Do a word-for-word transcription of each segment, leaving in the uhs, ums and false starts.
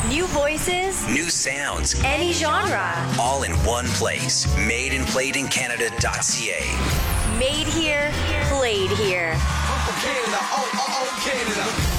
New voices, new sounds, any genre. All in one place. made and played in canada dot c a. Made here, played here. I'm from Canada, oh, oh, oh, Canada.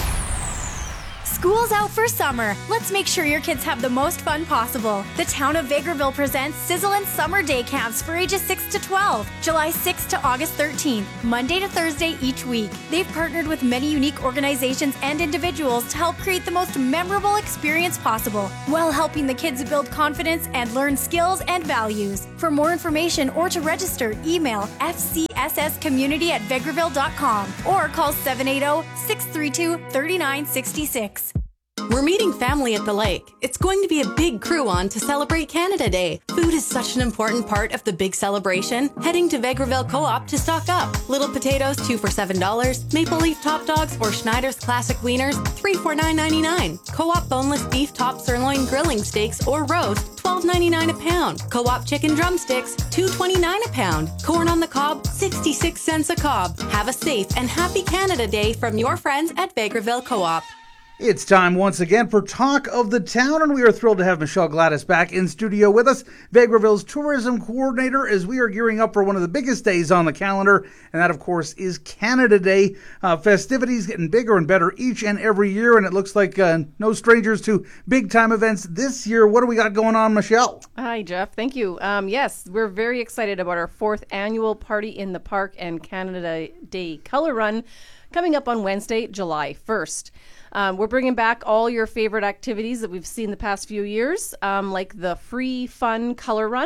School's out for summer. Let's make sure your kids have the most fun possible. The town of Vegreville presents Sizzle and Summer Day Camps for ages six to twelve, July sixth to August thirteenth, Monday to Thursday each week. They've partnered with many unique organizations and individuals to help create the most memorable experience possible, while helping the kids build confidence and learn skills and values. For more information or to register, email f c s s community at vegreville dot com or call seven eight zero, six three two, three nine six six. We're meeting family at the lake. It's going to be a big crew on to celebrate Canada Day. Food is such an important part of the big celebration. Heading to Vegreville Co-op to stock up. Little potatoes, two for seven dollars. Maple Leaf Top Dogs or Schneider's Classic Wieners, three for nine ninety-nine. Co-op boneless beef top sirloin grilling steaks or roast, twelve ninety-nine a pound. Co-op chicken drumsticks, two twenty-nine a pound. Corn on the cob, sixty-six cents a cob. Have a safe and happy Canada Day from your friends at Vegreville Co-op. It's time once again for Talk of the Town, and we are thrilled to have Michelle Gladys back in studio with us, Vegreville's tourism coordinator, as we are gearing up for one of the biggest days on the calendar, and that, of course, is Canada Day. Uh, festivities getting bigger and better each and every year, and it looks like uh, no strangers to big-time events this year. What do we got going on, Michelle? Hi, Jeff. Thank you. Um, yes, we're very excited about our fourth annual Party in the Park and Canada Day Color Run coming up on Wednesday, July first. Um, we're bringing back all your favorite activities that we've seen the past few years, um, like the free, fun color run.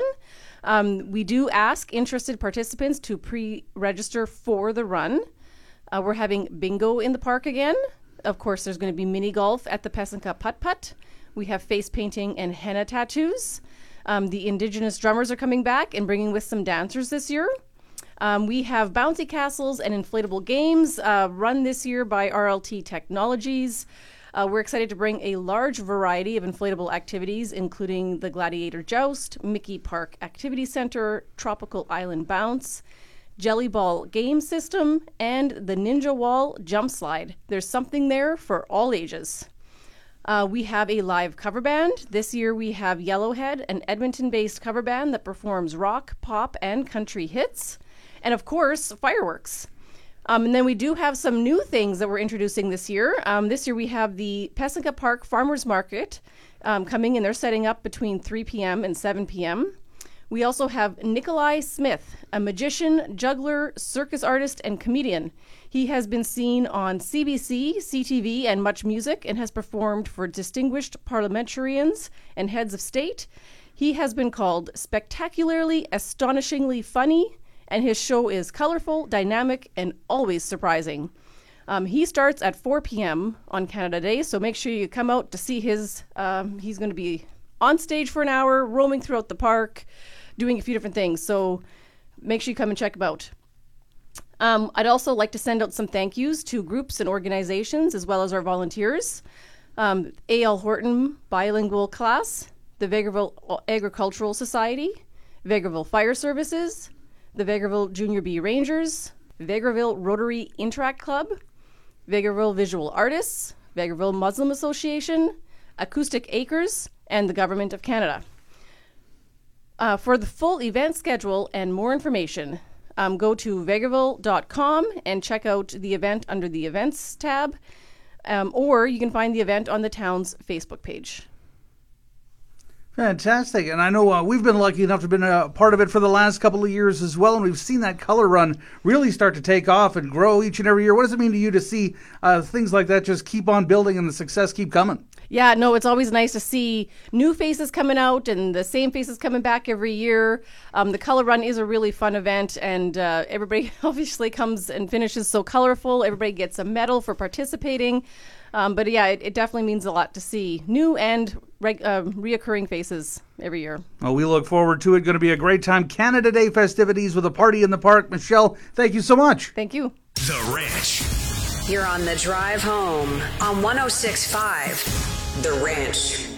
Um, we do ask interested participants to pre-register for the run. Uh, we're having bingo in the park again. Of course, there's going to be mini golf at the Pesanka Putt Putt. We have face painting and henna tattoos. Um, the Indigenous drummers are coming back and bringing with some dancers this year. Um, we have bouncy castles and inflatable games uh, run this year by R L T Technologies. Uh, we're excited to bring a large variety of inflatable activities, including the Gladiator Joust, Mickey Park Activity Center, Tropical Island Bounce, Jelly Ball Game System, and the Ninja Wall Jump Slide. There's something there for all ages. Uh, we have a live cover band. This year we have Yellowhead, an Edmonton-based cover band that performs rock, pop, and country hits. And of course, fireworks. Um, and then we do have some new things that we're introducing this year. Um, this year we have the Pesanka Park Farmers Market um, coming, and they're setting up between three p.m. and seven p.m. We also have Nikolai Smith, a magician, juggler, circus artist, and comedian. He has been seen on C B C, C T V, and Much Music, and has performed for distinguished parliamentarians and heads of state. He has been called spectacularly, astonishingly funny, and his show is colorful, dynamic, and always surprising. Um, he starts at four p.m. on Canada Day, so make sure you come out to see his. Um, he's going to be on stage for an hour, roaming throughout the park, doing a few different things. So make sure you come and check him out. Um, I'd also like to send out some thank yous to groups and organizations, as well as our volunteers. Um, A L Horton Bilingual Class, the Vegreville Agricultural Society, Vegreville Fire Services, the Vegreville Junior B Rangers, Vegreville Rotary Interact Club, Vegreville Visual Artists, Vegreville Muslim Association, Acoustic Acres, and the Government of Canada. Uh, for the full event schedule and more information, um, go to vegreville dot com and check out the event under the Events tab, um, or you can find the event on the town's Facebook page. Fantastic. And I know uh, we've been lucky enough to have been a part of it for the last couple of years as well, and we've seen that color run really start to take off and grow each and every year. What does it mean to you to see uh, things like that just keep on building and the success keep coming? Yeah, no, it's always nice to see new faces coming out and the same faces coming back every year. Um, the color run is a really fun event, and uh, everybody obviously comes and finishes so colorful. Everybody gets a medal for participating. Um, but yeah, it, it definitely means a lot to see new and reg- uh, reoccurring faces every year. Well, we look forward to it. Going to be a great time. Canada Day festivities with a party in the park. Michelle, thank you so much. Thank you. The Ranch. You're on the drive home on one oh six point five The Ranch.